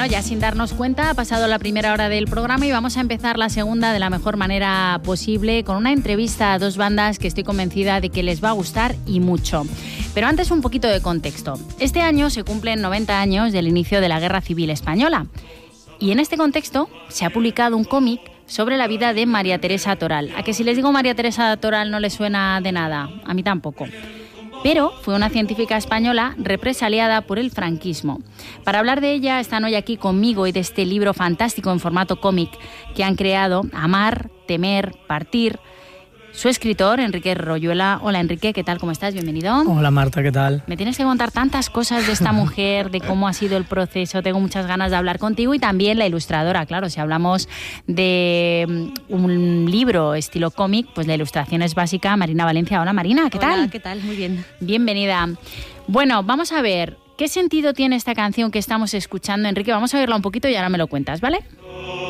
Bueno, ya sin darnos cuenta, ha pasado la primera hora del programa y vamos a empezar la segunda de la mejor manera posible con una entrevista a dos bandas que estoy convencida de que les va a gustar y mucho. Pero antes un poquito de contexto. Este año se cumplen 90 años del inicio de la Guerra Civil Española y en este contexto se ha publicado un cómic sobre la vida de María Teresa Toral. ¿A que si les digo María Teresa Toral no les suena de nada? A mí tampoco. Pero fue una científica española represaliada por el franquismo. Para hablar de ella están hoy aquí conmigo y de este libro fantástico en formato cómic que han creado: Amar, Temer, Partir. Su escritor, Enrique Royuela. Hola Enrique, ¿qué tal? ¿Cómo estás? Bienvenido. Hola Marta, ¿qué tal? Me tienes que contar tantas cosas de esta mujer, de cómo ha sido el proceso. Tengo muchas ganas de hablar contigo y también la ilustradora. Claro, si hablamos de un libro estilo cómic, pues la ilustración es básica. Marina Valencia. Hola Marina, ¿qué tal? Hola, ¿qué tal? Muy bien. Bienvenida. Bueno, vamos a ver, ¿qué sentido tiene esta canción que estamos escuchando? Enrique, vamos a verla un poquito y ahora me lo cuentas, ¿vale?